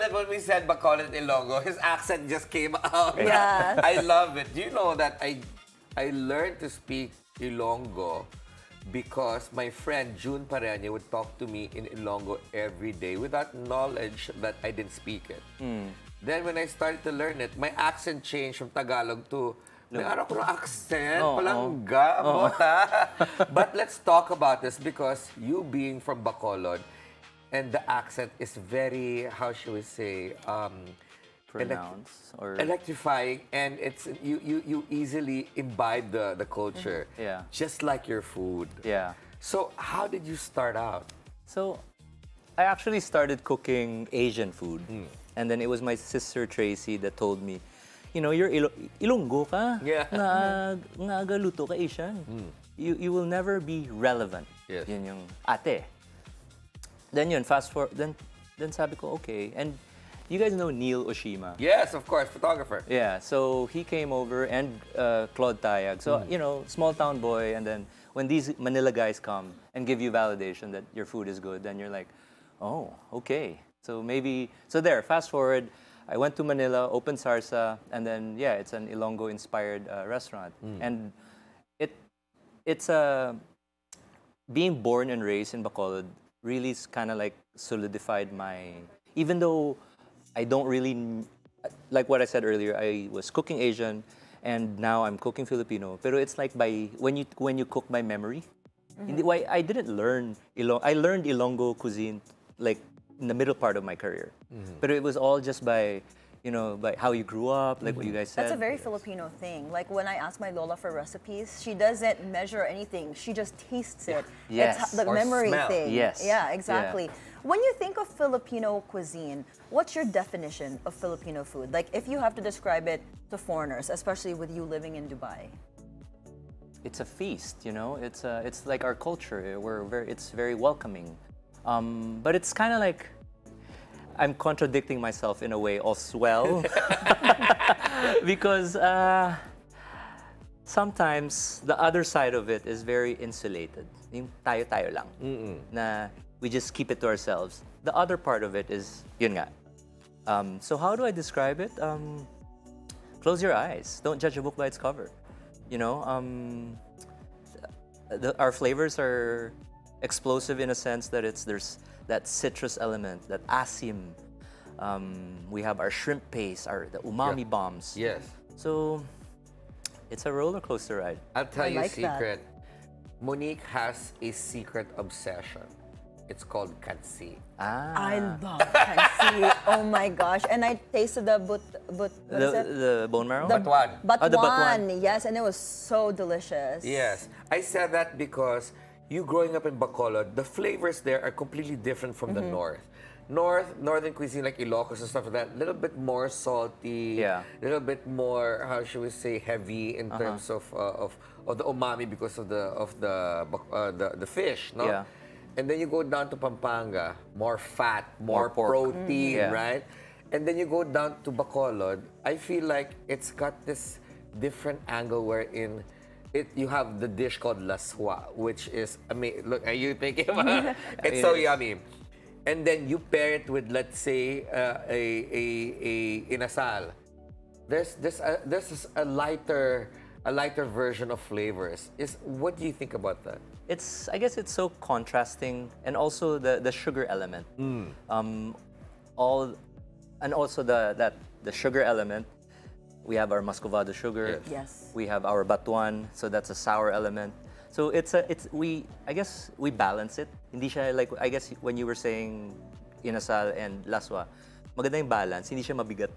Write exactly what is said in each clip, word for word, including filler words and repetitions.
that when we said Bacolod Ilonggo, his accent just came out. Yes. I love it. Do you know that I I learned to speak Ilonggo because my friend June Pareño would talk to me in Ilonggo every day without knowledge that I didn't speak it. Then when I started to learn it, my accent changed from Tagalog to may araw ko ng accent, Oo. palangga, bota. But let's talk about this because you being from Bacolod and the accent is very, how should we say, um, Pronounce or electrifying, and it's you you you easily imbibe the the culture. Yeah. Just like your food. yeah. So how did you start out? So I actually started cooking Asian food. And then it was my sister Tracy that told me, you know, you're Ilo- Ilonggo ka. Yeah. Nga, nga galuto ka Asian. You, you will never be relevant. Yes. Yun yung ate. Then yun, fast forward, then, then sabi ko, okay. And you guys know Neil Oshima? Yes, of course, photographer. Yeah, so he came over and uh, Claude Tayag. So, you know, small town boy. And then when these Manila guys come and give you validation that your food is good, then you're like, oh, okay. So maybe, so there, fast forward, I went to Manila, opened Sarsa, and then, yeah, it's an Ilonggo-inspired uh, restaurant. And it, it's a, being born and raised in Bacolod really kind of like solidified my, even though I don't really, like what I said earlier, I was cooking Asian, and now I'm cooking Filipino. Pero it's like by, when you, when you cook by memory, hindi, why I didn't learn Ilong, I learned Ilonggo cuisine like in the middle part of my career. But it was all just by, you know, by how you grew up, like what you guys said. That's a very Filipino thing. Like when I ask my Lola for recipes, she doesn't measure anything. She just tastes it. Yes. It's the Or memory smell. thing. Yes. Yeah, exactly. Yeah. When you think of Filipino cuisine, what's your definition of Filipino food? Like if you have to describe it to foreigners, especially with you living in Dubai. It's a feast, you know. It's uh, it's like our culture. We're very, it's very welcoming. Um, but it's kind of like I'm contradicting myself in a way as well, because uh, sometimes the other side of it is very insulated. Yung tayo-tayo lang. Na we just keep it to ourselves. The other part of it is yun nga. Um, so how do I describe it? Um, close your eyes. Don't judge a book by its cover. You know, um, the, our flavors are explosive in a sense that it's there's that citrus element, that asim. Um, we have our shrimp paste, our the umami Yeah. bombs. Yes. So it's a roller coaster ride. I'll tell I you like a that. secret. Monique has a secret obsession. It's called katsi. Ah, I love kansi. Oh my gosh. And I tasted the but but what is the, it? the bone marrow. The Batuan. Batuan. Oh, the batuan. Yes, and it was so delicious. Yes. I said that because you growing up in Bacolod, the flavors there are completely different from the north. North, northern cuisine like Ilocos and stuff like that, a little bit more salty, Yeah. a little bit more, how should we say, heavy in terms of, uh, of of the umami because of the of the bak- uh, the, the fish, no? Yeah. And then you go down to Pampanga, more fat, more, More pork. protein, Yeah. right? And then you go down to Bacolod, I feel like it's got this different angle wherein it you have the dish called laswa, which is, I mean, look, are you thinking about it? It's so It is. yummy. And then you pair it with, let's say, uh, a, a, a inasal. There's, there's, a, there's a lighter a lighter version of flavors. Is what do you think about that? It's I guess it's so contrasting, and also the the sugar element. Mm. Um, all, and also the that the sugar element. We have our muscovado sugar. Yes. Yes. We have our batuan, so that's a sour element. So it's a it's we I guess we balance it. Hindi siya like I guess when you were saying inasal and laswa, maganda yung balance. Hindi siya mabigat.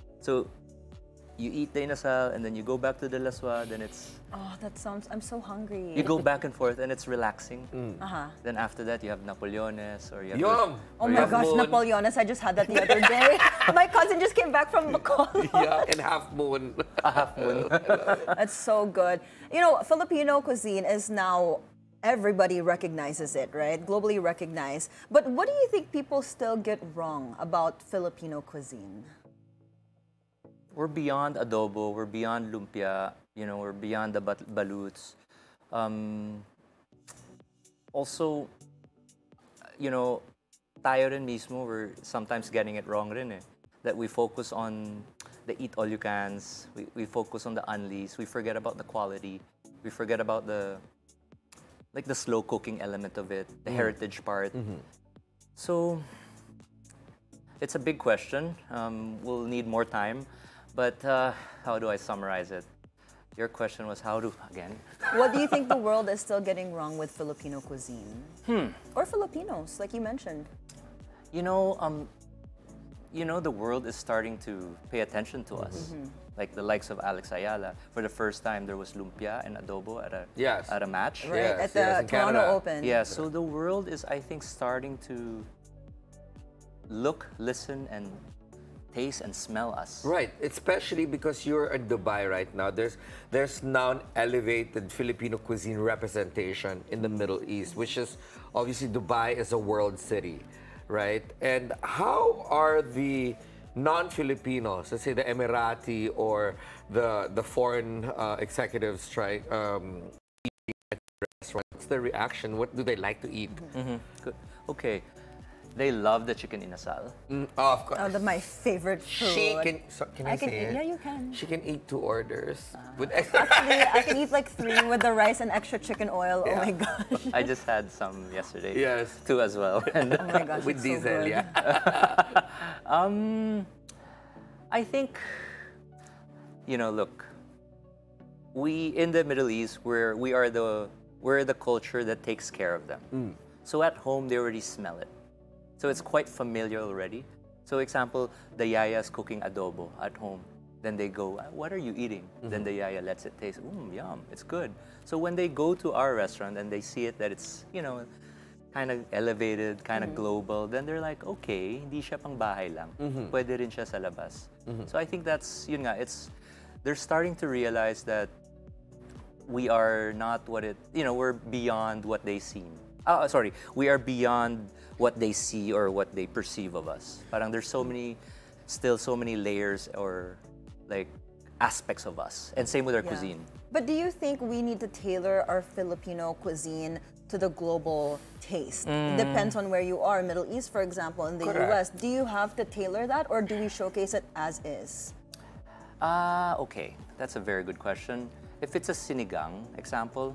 So you eat the inasal and then you go back to the laswa. Then it's Oh, that sounds. I'm so hungry. you go back and forth and it's relaxing. Mm. Uh-huh. Then after that you have Napoleones or you have Yum! Oh or you my have gosh, moon. Napoleones! I just had that the other day. My cousin just came back from Bacolod. Yeah, and half moon. a half moon. That's so good. You know, Filipino cuisine is now everybody recognizes it, right? Globally recognized. But what do you think people still get wrong about Filipino cuisine? We're beyond adobo, we're beyond lumpia, you know, we're beyond the bat- baluts. Um, also, you know, tayo rin mismo, we're sometimes getting it wrong rin eh. That we focus on the eat all you cans, we, we focus on the unleashed, we forget about the quality, we forget about the like the slow cooking element of it, the heritage part. So it's a big question. Um, we'll need more time, but uh, how do I summarize it? Your question was how to again. What do you think the world is still getting wrong with Filipino cuisine? Hmm. Or Filipinos, like you mentioned. You know, um, you know, the world is starting to pay attention to us. Like the likes of Alex Ayala. For the first time, there was lumpia and adobo at a Yes. at a match. Right, Yes, at the yes, in Toronto Canada. Open. Yeah. So the world is, I think, starting to look, listen, and taste and smell us. Right, especially because you're in Dubai right now. There's there's now an elevated Filipino cuisine representation in the Middle East, which is obviously Dubai is a world city, right? And how are the non-Filipinos, let's say the Emirati or the the foreign uh, executives, try um, eating at your restaurant? What's their reaction? What do they like to eat? Mhm. Good. Okay. They love the chicken inasal. Mm, oh, of course. Oh, the, my favorite food. She can. So, can I, I can say eat- it? yeah, you can. She can eat two orders Uh, with extra. Actually, I can eat like three with the rice and extra chicken oil. Oh Yeah. my gosh. I just had some yesterday. Yes. Two as well. And Oh my gosh. with it's so diesel, good. yeah. um, I think, you know, look, we in the Middle East, we're we are the we're the culture that takes care of them. So at home, they already smell it. So it's quite familiar already. So example, the yaya's cooking adobo at home. Then they go, "Ah, what are you eating?" Then the yaya lets it taste. Mmm, yum, it's good. So when they go to our restaurant and they see it that it's, you know, kind of elevated, kind of global, then they're like, okay, hindi siya pang bahay lang. Pwede rin siya sa labas. So I think that's, yun nga, it's, they're starting to realize that we are not what it, you know, we're beyond what they seem. Ah, sorry, we are beyond what they see or what they perceive of us. Parang there's so many, still so many layers or like aspects of us. And same with our Yeah. cuisine. But do you think we need to tailor our Filipino cuisine to the global taste? Mm. It depends on where you are. Middle East, for example, in the Correct. U S, do you have to tailor that or do we showcase it as is? Ah, okay. That's a very good question. If it's a sinigang example,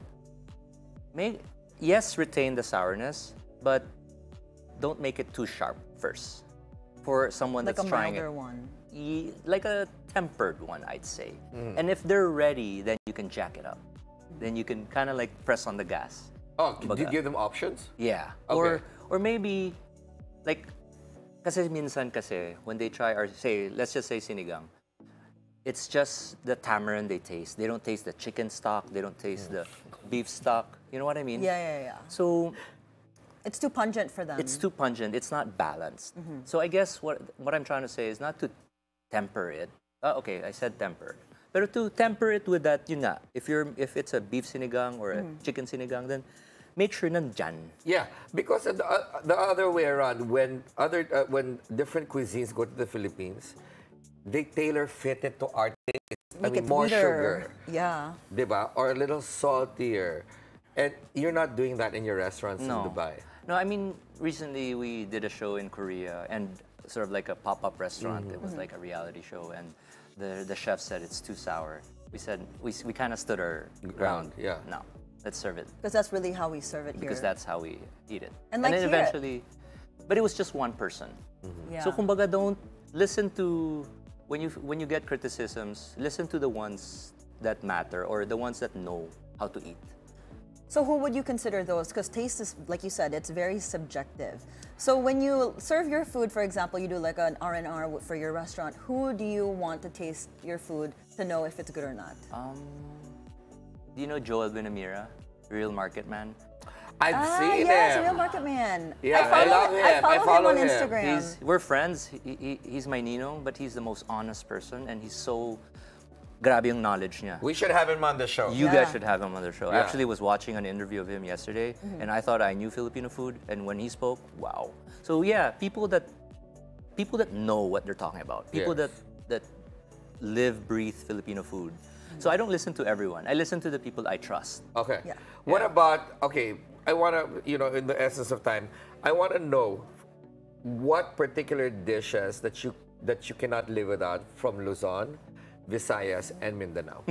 may yes, retain the sourness, but don't make it too sharp first. For someone Like that's a trying milder it, one. Ye- like a tempered one, I'd say. And if they're ready, then you can jack it up. Then you can kind of like press on the gas. Oh, do you Kumbaga. give them options? Yeah. Okay. Or or maybe like kasi minsan kasi when they try or say let's just say sinigang, it's just the tamarind they taste. They don't taste the chicken stock, they don't taste the beef stock. You know what I mean? Yeah, yeah, yeah. So It's too pungent for them. it's too pungent. It's not balanced. So I guess what what I'm trying to say is not to temper it. Uh, okay, I said temper. Pero to temper it with that, yun nga, if you're if it's a beef sinigang or a chicken sinigang, then make sure nandyan. Yeah, because the, uh, the other way around, when other uh, when different cuisines go to the Philippines, they tailor fit it to our taste. I Make mean, it more bitter. sugar, Yeah. diba? Or a little saltier. And you're not doing that in your restaurants No. in Dubai. No, I mean, recently we did a show in Korea and sort of like a pop-up restaurant. It was like a reality show and the the chef said it's too sour. We said, we, we kind of stood our ground. yeah. No, let's serve it Because that's really how we serve it here. because that's how we eat it. And like then here- eventually, but it was just one person. Yeah. So kumbaga don't listen to, when you when you get criticisms, listen to the ones that matter or the ones that know how to eat. So who would you consider those? Because taste is, like you said, it's very subjective. So when you serve your food, for example, you do like an R and R for your restaurant, who do you want to taste your food to know if it's good or not? Um, do you know Joel Binamira, Real Market Man? I've ah, seen yes, him. Real Market Man. Yeah, I follow, love him. I follow, follow him on him. Instagram. He's, we're friends. He, he, he's my Ninong, but he's the most honest person and he's so grabe yung knowledge niya. We should have him on the show. You Yeah. guys should have him on the show. I Yeah. actually was watching an interview of him yesterday and I thought I knew Filipino food and when he spoke, wow. So yeah, people that people that know what they're talking about. People Yes. that that live, breathe Filipino food. So I don't listen to everyone. I listen to the people I trust. Okay. Yeah. What Yeah. about, okay, I want to, you know, in the essence of time, I want to know what particular dishes that you that you cannot live without from Luzon, Visayas, and Mindanao?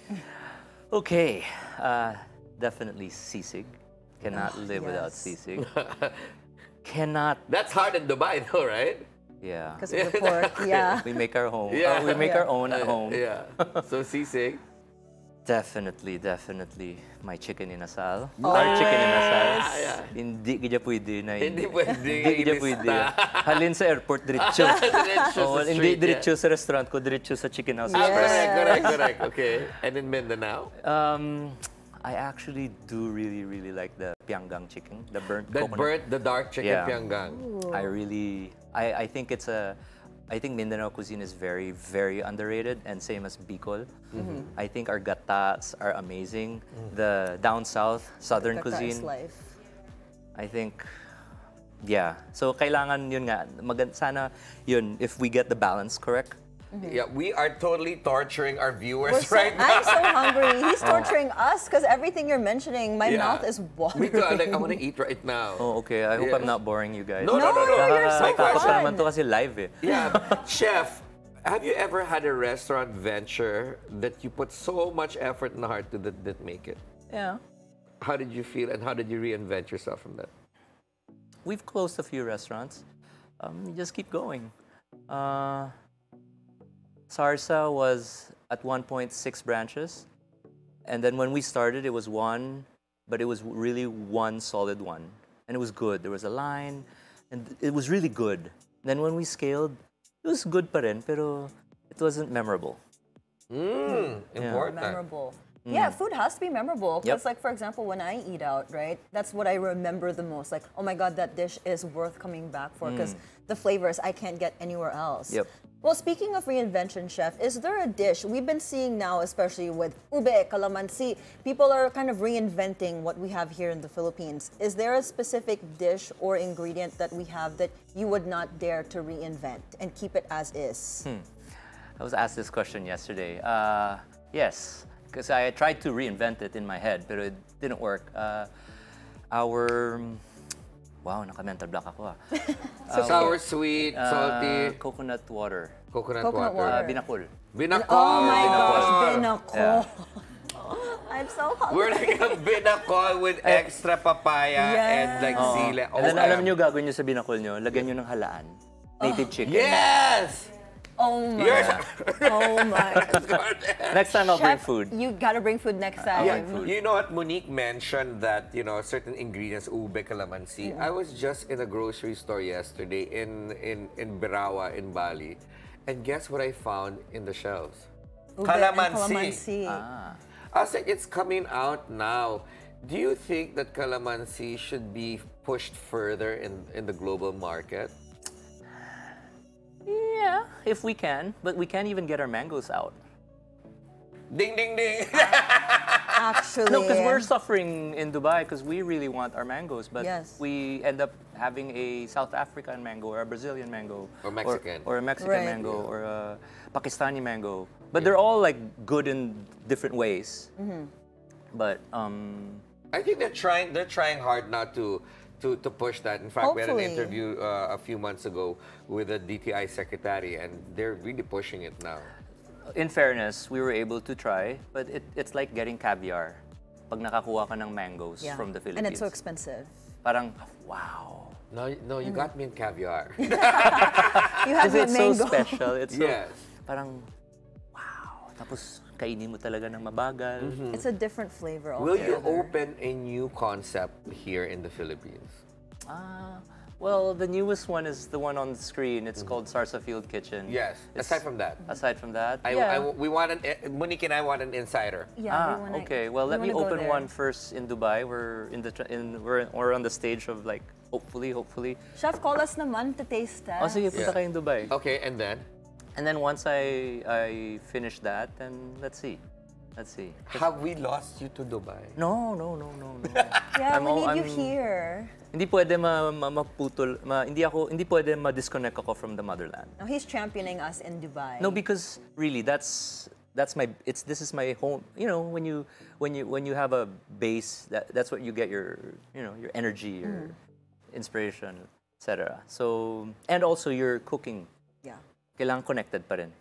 Okay, uh, definitely sisig. Cannot live without yes. sisig. Cannot, That's hard in Dubai, though, right? yeah. Because of the pork, yeah. We make our home. Yeah. uh, we make Yeah. our own at home. Yeah. So sisig. Definitely, definitely my chicken inasal. Oh. Our chicken inasal. Ah, yeah. Hindi kaya pwede na Hindi pwede Hindi kaya pwede. ilista. Halin sa airport, diretso. Diretso Oh, sa hindi street, diretso sa restaurant ko, diretso sa chicken house. Ah, Yes. correct, correct, correct. Okay. And in Mindanao? Um, I actually do really, really like the pianggang chicken, the burnt The coconut. burnt, the dark chicken Yeah. pianggang. I really, I, I think it's a, I think Mindanao cuisine is very, very underrated, and same as Bicol. I think our gatas are amazing. The down south, southern Kaka is cuisine, life. I think, yeah. So kailangan yun nga, magand sana yun, if we get the balance correct. Yeah, we are totally torturing our viewers We're so, right now. I'm so hungry. He's torturing us because everything you're mentioning, my Yeah. mouth is Me watering. too. I'm like, I want to eat right now. Oh, okay. I hope Yeah. I'm not boring you guys. No, no, no, no. No, you're so Nakakatakot fun. naman to kasi live eh. Yeah, chef, have you ever had a restaurant venture that you put so much effort and heart to that didn't make it? Yeah. How did you feel and how did you reinvent yourself from that? We've closed a few restaurants. Um, you just keep going. Uh, Sarsa was at one point six branches, and then when we started, it was one, but it was really one solid one, and it was good. There was a line, and it was really good. Then when we scaled, it was good pa rin, pero it wasn't memorable. Mm, important. Memorable. Yeah, food has to be memorable. Because, Yep. like, for example, when I eat out, right, that's what I remember the most. Like, oh my God, that dish is worth coming back for because the flavors I can't get anywhere else. Yep. Well, speaking of reinvention, Chef, is there a dish we've been seeing now, especially with ube, calamansi, people are kind of reinventing what we have here in the Philippines. Is there a specific dish or ingredient that we have that you would not dare to reinvent and keep it as is? I was asked this question yesterday. Uh, yes, because I tried to reinvent it in my head, but it didn't work. Uh, our wow, naka-mental block ako ah. So sour, sweet, Uh, salty, coconut water. coconut, Coconut water. Uh, water. binakul. Binakol. Oh my gosh, Binakol. binako. I'm so hungry. We're like a binakol with extra papaya and like Yes. sila. And then Oh, alam um, nyo, gagawin nyo sa binakul nyo, lagyan nyo ng halaan. Native chicken. Yes! Oh my. You're Oh my. Next time I'll bring Chef, food. you gotta bring food next time. Yeah, you know what? Monique mentioned that, you know, certain ingredients, ube, calamansi. I was just in a grocery store yesterday in, in, in Birawa, in Bali. And guess what I found in the shelves? Ube and Calamansi. calamansi. Ah. I was like, it's coming out now. Do you think that calamansi should be pushed further in, in the global market? Yeah, if we can. But we can't even get our mangoes out. Ding, ding, ding. Actually. No, because we're suffering in Dubai because we really want our mangoes, but Yes. we end up having a South African mango or a Brazilian mango. Or Mexican. Or, a Mexican Right. mango or a Pakistani mango. But they're all like good in different ways. Mm-hmm. But um, I think they're trying. They're trying hard not to to, to push that. In fact, we had an Hopefully. interview uh, a few months ago with the D T I secretary, and they're really pushing it now. in fairness, we were able to try, but it, it's like getting caviar. Pag nakakuha ka ng mangoes Yeah. from the Philippines. And it's so expensive. Parang, wow. No, no, you got me in caviar. You have Because your it's mango. so special. It's so, Yes. parang, wow. Tapos, kainin mo talaga ng mabagal. It's a different flavor Will you altogether. open a new concept here in the Philippines? Ah, well, the newest one is the one on the screen. It's called Sarsa Field Kitchen. Yes. It's- Aside from that, Aside from that, I, yeah. I, we want an eh, Monique and I want an insider. Yeah, ah, we wanna, okay. Well, we let me wanna go open there. one first in Dubai. We're in the tra- in we're, we're on the stage of like hopefully, hopefully. Chef, call us naman to taste test. Oh, sige, punta Yeah. kayo in Dubai. Okay, and then And then once I I finish that, then let's see, let's see. have we lost you to Dubai? No, no, no, no, no. Yeah, I'm we all- need you I'm- here. Hindi pwede ma, ma, maputol, ma, hindi ako, hindi pwede ma-disconnect ako from the motherland. No, he's championing us in Dubai. No, because really, that's that's my it's this is my home. You know, when you when you when you have a base, that that's what you get your you know your energy, your inspiration. cetera. So, and also your cooking. Yeah. Kailangan connected pa rin.